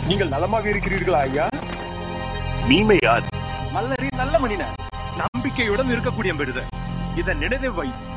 நீங்கள் நலமாக இருக்கிறீர்களா ஐயா? நீமை யார்? மல்லரி நல்ல மனிதன், நம்பிக்கையுடன் இருக்கக்கூடிய விடுத. இதை நினைவு வை.